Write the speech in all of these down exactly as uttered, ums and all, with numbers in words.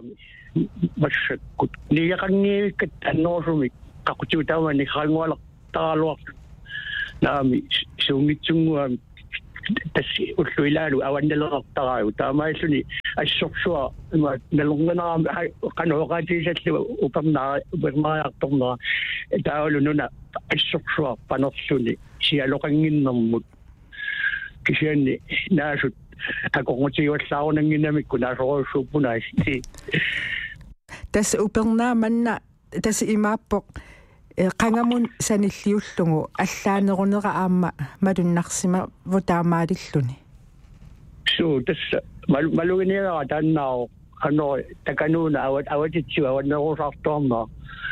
taami massakkut niaqangiikkat annoorumik qaqutiutaamani qaangualaqtaraluar naami suungitsunguami tassi ulluilaalu awannalerartaraagu taamaalluni assorsuа ima nalornanaami qanoqaatiisallu upernaari upernaariartornera taawalununa assorsuа panersuni sialoqanginnermut kisianni naasut akongutiuallaarunnanginamikku naasoruussuuppunaasi tässä upernamanna tässä imaappoq qangamun sanilliullungu allaanerunera aamma malunnarssima vutaamaadilluni suu tässä maluginiera tannao ano takanuuna awat awatitsu awannerusartornaa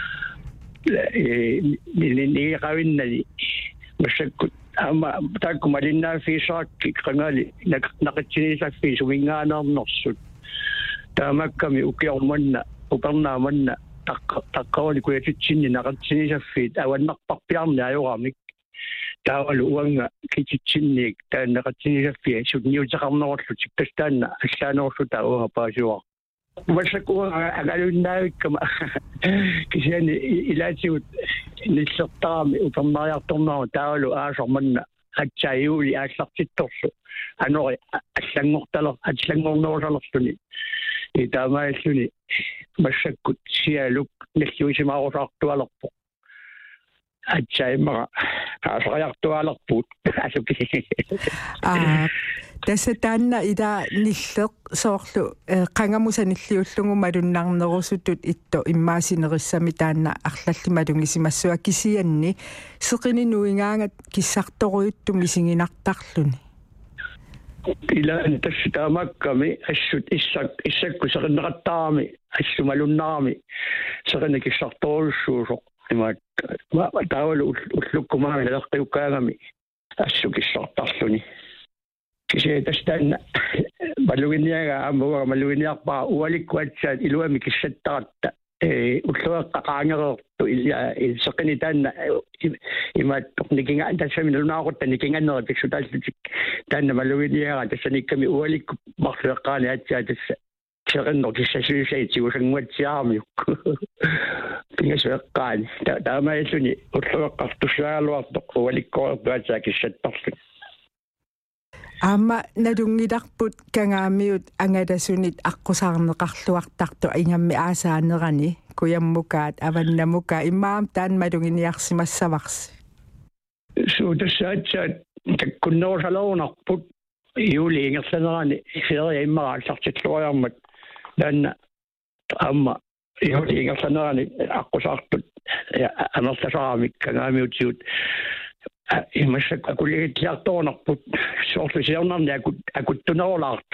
ni ni qavinnani massakkut amma takku malinna fiisaakki qangali naqatsiniisaffi sumingaanarnersut taamakkami ukiormanna upernamanna taqqawali kuyatitsinni naqatsiniisaffiit awannarparpiarni ajoramik taawalu uanga kititsinniik taannaqatsiniisaffi sutniutaqarnerullutik tastaanna allaanerulluta uhapaasuar massakkua agalunnaaikkama kisiani ilaatigut nillertarami upernariartornaa taawalu aasormanna atsaayuuli aallartittorlu anori allangortaler allangornerusalerluni itaamaalluni massakkut sialuk nalluisimaarusartualerpo atsaimara aasariartualerpuut asuki ah tässä tanna ida nilleq soorlu qangamusanilliullungu malunnarnerusutut itto immaasinerissami taanna arlallimalungisimassua kisianni seqini nuingaangat kissartoruyuttum isinginartarluni ila tässä taamakkami assut issak issakku seqinneqattaarami assumalunnaarami seqinni kissartorussuusoq imaat taawalu ullukkumaami nalerqiukkaagami assukissartarluni kisi tästä maluginiaga amua maluginiarpaa ualikkuatsaat iluami kissattaratta ullueqqaqaangerertu illa seqini taanna imaat nikinga tassami lunaaqutta nikinganneratikssu taallutik taanna maluginiaga tässä nikkami ualikku marlueqqaani atsaa tässä seqinner kissasuusaitigusangguatsiaarmiuk pingasveqqaani taamaalluni ullueqqartussuaaluartoq ualikkoortuatsaa kissattarlu Amma nadungilarput kangaamiut angadasunit aqqusarneqarluartartu ingammi aasaanerani kuyammukaat avannamuka immaam taan madunginiarsimassavarsi suu tässä atsaat takkunnerusalorunarput juuli ingerlanerani feria immaraallartitluarjarmat taanna amma juuli ingerlanerani aqqusartut amerlasaraamik kangaamiutiut immassak akulligitllartornerput soorlu siornarni akut akuttunerulaartu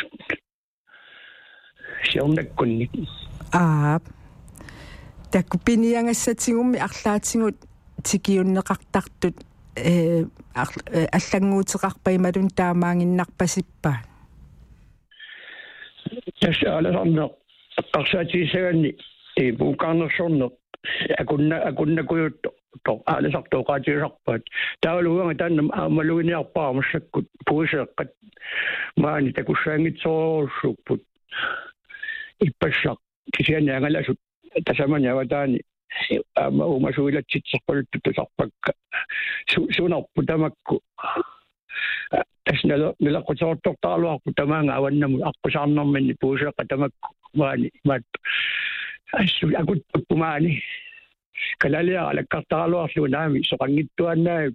siornakkunnik aa takku piniangassatsigummi arlaatsingut tikiunneqartartut ee аллангуутеқарпаймалун таамаангиннарпасиппаа tässä alasarneq eqqarsaatiissaganni ee puukaarnersorneq akunna akunna kuyutto to alasartuuqaatiusarpaat taaluuanga taanna aamaluginiarpaa massakkut puuseeqqat maani takussaangitsororsupput ippassaq kisiani angalasut tasamani avataani ama umasuilatsitserpaluttu tusarpakka suunarpu tamakku tasnalo nilaqqutortortaaluarpu tamaanga avannamu aqqusarnermanni puuseeqqa tamakku maani maat assu akuttukkumaani kalalia alakkartaraluarlu naami soqangittuannaa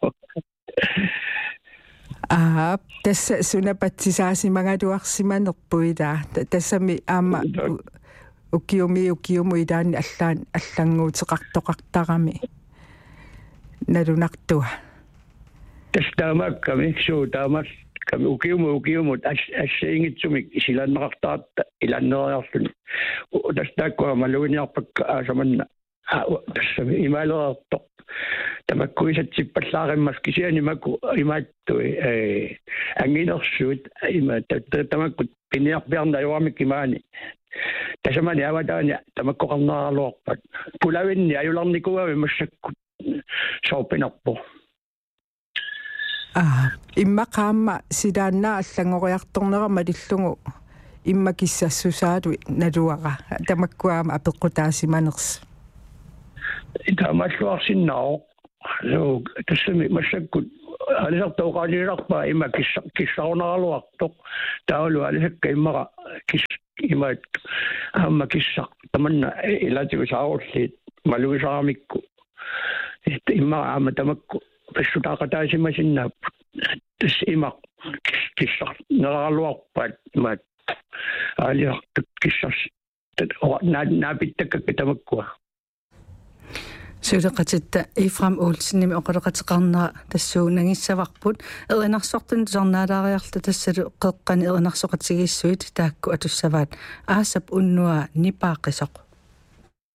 ah tässä sunapatsisaasimangatuarsimanerpuita tassami aama ukiumi ukiumu idaani allaan allanguuteqartoqartarami nalunartua tastamakkami suutaamas kami ukiumu ukiumu assaingitsumik isilanneqartaratta ilanneriarluni tastaakkuа maluginiarpakka aasamanna tassami imaaleertoq tamakkuisatsippallaarimmas kisiani maku imaattui ee anginersuut ima tamakkut piniarpiarnajuarmik imaani tasamani avataani tamakkoqarneraluarpat pulavinni ajularnikuami massakkut soopinarpo ah imma qaamma sidaanna allangoriartornerama lillungu imma kissassusaatu naluara tamakkuaama apeqqutaasimaners itamalluarsinnao so tassami massakkut alisartooqaalilarpa imma kissa kissarunaraluartoq taulu alisakka immara kiss imma amma kissa tamanna ilatiusaarulliit maluisaaramikku imma amma tamakku pissutaaqataasimasinnaap tas imma kissa naraluarpaat imma alia kissas naapittakka tamakkua Suuleqatitta Ifram Olsen-nimi oqaleqatiqarnera tassuunangissavaqput erinarsortun sarnaalaariarta tassalu qeqqani erinarsoqatigissuit taakku atussavaat aasap unnua nipaaqisoq